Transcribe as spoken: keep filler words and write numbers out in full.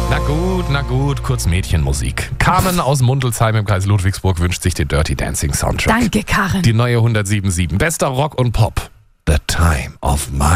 Na gut, na gut, kurz Mädchenmusik. Carmen aus Mundelsheim im Kreis Ludwigsburg wünscht sich den Dirty Dancing Soundtrack. Danke, Karen. Die neue hundertsieben Komma sieben. Bester Rock und Pop. The Time of My